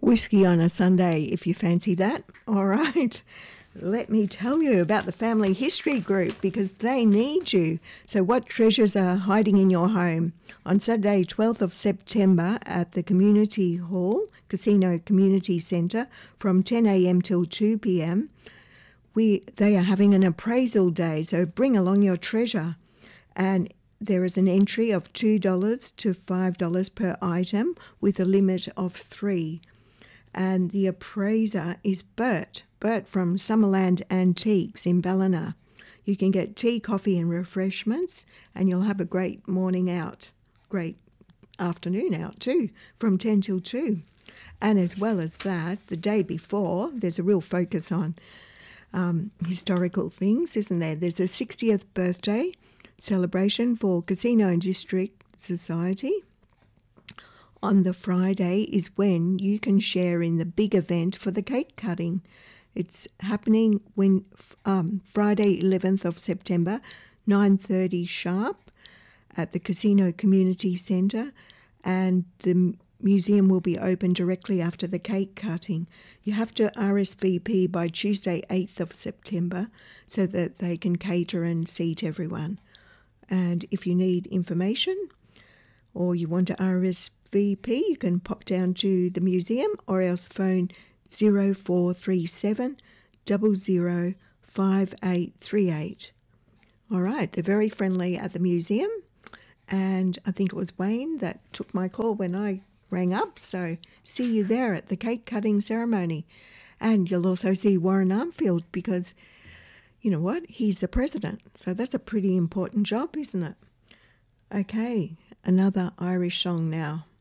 Whiskey on a Sunday, if you fancy that. All right. Let me tell you about the Family History Group because they need you. So what treasures are hiding in your home? On Saturday, 12th of September at the Community Hall, Casino Community Centre from 10 a.m. till 2 p.m., they are having an appraisal day, so bring along your treasure. And there is an entry of $2 to $5 per item with a limit of 3. And the appraiser is Bert from Summerland Antiques in Ballina. You can get tea, coffee and refreshments, and you'll have a great morning out, great afternoon out too, from 10 till 2. And as well as that, the day before, there's a real focus on historical things, isn't there? There's a 60th birthday celebration for Casino and District Society. On the Friday is when you can share in the big event for the cake cutting. It's happening when Friday 11th of September, 9:30 sharp at the Casino Community Centre, and the museum will be open directly after the cake cutting. You have to RSVP by Tuesday 8th of September so that they can cater and seat everyone. And if you need information or you want to RSVP, you can pop down to the museum or else phone 0437 00 5838. All right, they're very friendly at the museum, and I think it was Wayne that took my call when I rang up, so see you there at the cake cutting ceremony. And you'll also see Warren Armfield because, you know what, he's the president, so that's a pretty important job, isn't it? Okay, another Irish song now.